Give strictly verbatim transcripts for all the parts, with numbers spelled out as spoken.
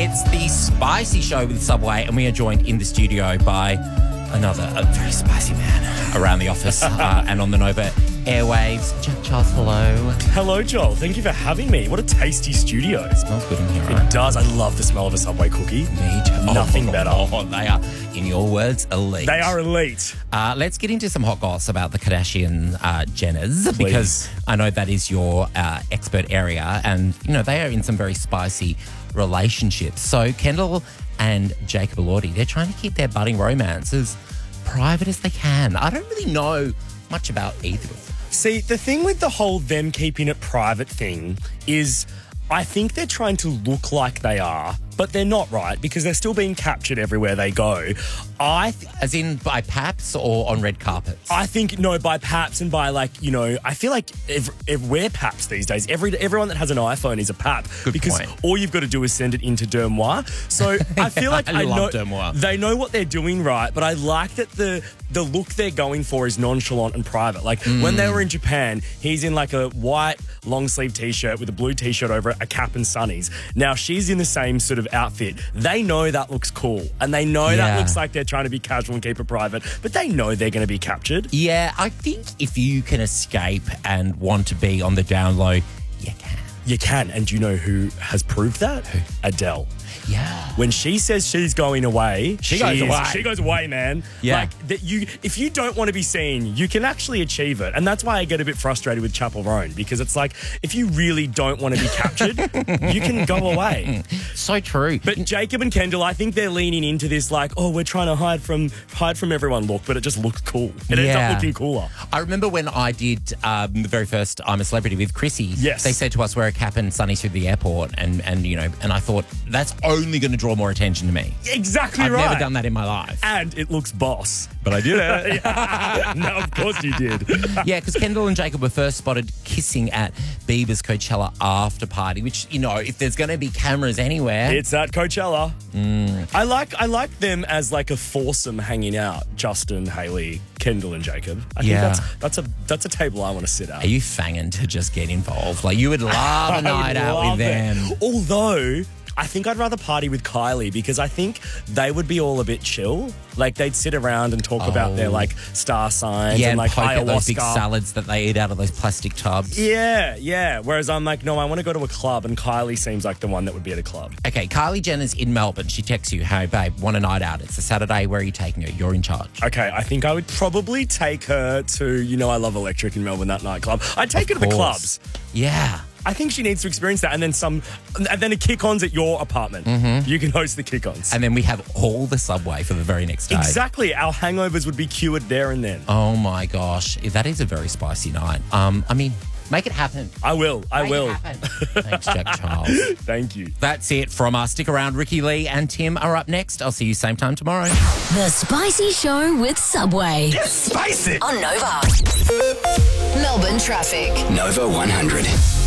It's the Spicy Show with Subway, and we are joined in the studio by another a very spicy man around the office uh, and on the Nova airwaves. Jack Charles, hello. Hello, Joel. Thank you for having me. What a tasty studio. It smells good in here, right? It does. I love the smell of a Subway cookie. Me too. Nothing oh, better. Oh, they are, in your words, elite. They are elite. Uh, let's get into some hot goss about the Kardashian uh, Jenners, Please. Because I know that is your uh, expert area, and you know they are in some very spicy relationships. So Kendall and Jacob Elordi, they're trying to keep their budding romance as private as they can. I don't really know much about either of them. See, the thing with the whole them keeping it private thing is I think they're trying to look like they are, but they're not, right? Because they're still being captured everywhere they go. I th- As in by Paps or on red carpets? I think, no, by Paps and by, like, you know, I feel like if, if we're Paps these days, every everyone that has an iPhone is a Pap. Good because point. all you've got to do is send it into Dermois. So I feel like I I, love know Dermois. they know what they're doing right, but I like that the the look they're going for is nonchalant and private. Like Mm. when they were in Japan, he's in like a white long sleeve t-shirt with a blue t-shirt over it, a cap and sunnies. Now she's in the same sort of outfit. They know that looks cool, and they know Yeah. that looks like they're trying to be casual and keep it private, but they know they're going to be captured. Yeah, I think if you can escape and want to be on the down low, you can. You can, and do you know who has proved that? Who? Adele. Yeah. When she says she's going away, She goes is- away. She goes away, man. Yeah. Like that you if you don't want to be seen, you can actually achieve it. And that's why I get a bit frustrated with Chapel Roan, because it's like if you really don't want to be captured, you can go away. So true. But Jacob and Kendall, I think they're leaning into this like, oh, we're trying to hide from hide from everyone look, but it just looks cool. It ends Yeah. up looking cooler. I remember when I did um, the very first I'm a Celebrity with Chrissy. Yes. They said to us, wear a cap and sunnies through the airport. And, and you know, and I thought, that's only going to draw more attention to me. Exactly I've right. never done that in my life. And it looks boss. But I did it. No, of course you did. Yeah, because Kendall and Jacob were first spotted kissing at Bieber's Coachella after party, which, you know, if there's going to be cameras anywhere. It's at Coachella. Mm. I like I like them as like a foursome hanging out. Justin, Hailey, Kendall, and Jacob. I Yeah. think that's that's a that's a table I want to sit at. Are you fanging to just get involved? Like, you would love a I night would out with love them. it. Although I think I'd rather party with Kylie, because I think they would be all a bit chill. Like they'd sit around and talk about their Oh. like star signs Yeah, and and like poke at those big ayahuasca. salads that they eat out of those plastic tubs. Yeah, yeah. Whereas I'm like, no, I want to go to a club, and Kylie seems like the one that would be at a club. Okay, Kylie Jenner's in Melbourne. She texts you, hey, babe, want a night out? It's a Saturday. Where are you taking her? You're in charge. Okay, I think I would probably take her to, you know, I Love Electric in Melbourne, that nightclub. I'd take her to the Course. clubs. Yeah. I think she needs to experience that, and then some, and then a kick-ons at your apartment. You can host the kick-ons. And then we have all the Subway for the very next day. Exactly. Our hangovers would be cured there and then. Oh, my gosh. That is a very spicy night. Um, I mean, make it happen. I will. I Make will. it happen. Thanks, Jack Charles. Thank you. That's it from us. Stick around. Ricky Lee and Tim are up next. I'll see you same time tomorrow. The Spicy Show with Subway Get spicy. on Nova. Melbourne traffic. Nova one hundred.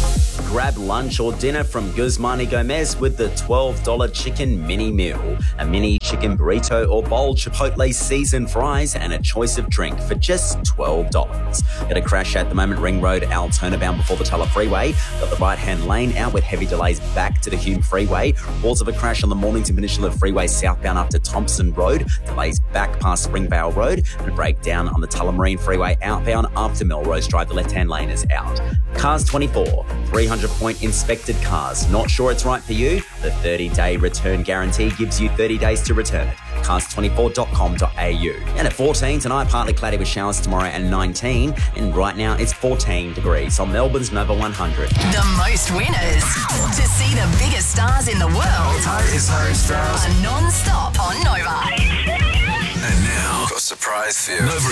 Grab lunch or dinner from Guzmani Gomez with the twelve dollars chicken mini meal. A mini chicken burrito or bowl, Chipotle seasoned fries, and a choice of drink for just twelve dollars. Got a crash at the moment, Ring Road, Altona bound before the Tulla Freeway. Got the right-hand lane out with heavy delays back to the Hume Freeway. Reports of a crash on the Mornington Peninsula Freeway southbound up to Thompson Road. Delays back past Springvale Road. And a breakdown on the Tullamarine Freeway outbound after Melrose Drive. The left-hand lane is out. Cars twenty-four, three hundred point inspected cars. Not sure it's right for you? The thirty-day return guarantee gives you thirty days to return it. cars twenty-four dot com dot a u. And at fourteen tonight, partly cloudy with showers tomorrow and nineteen. And right now it's fourteen degrees on Melbourne's Nova one hundred. The most winners. To see the biggest stars in the world Hi, it's Harry Styles. are non-stop on Nova. And now, got a surprise for you. Nova